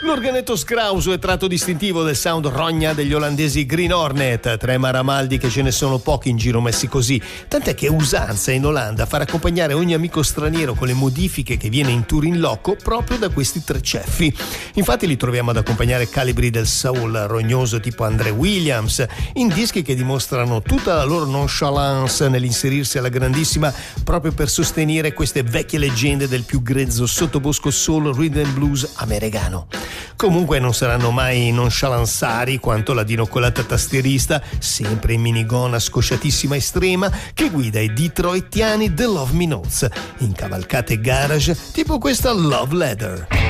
L'organetto scrauso è tratto distintivo del sound rogna degli olandesi Green Hornet, tre maramaldi che ce ne sono pochi in giro messi così, tant'è che è usanza in Olanda far accompagnare ogni amico straniero con le modifiche che viene in tour in loco proprio da questi tre ceffi. Infatti li troviamo ad accompagnare calibri del soul rognoso tipo Andre Williams, in dischi che dimostrano tutta la loro nonchalance nell'inserirsi alla grandissima proprio per sostenere queste vecchie leggende del più grezzo sottobosco soul rhythm and blues americano. Comunque non saranno mai nonchalanzari quanto la dinocolata tastierista, sempre in minigonna scosciatissima estrema, che guida i detroitiani The Love Me Notes, in cavalcate garage tipo questa Love Letter.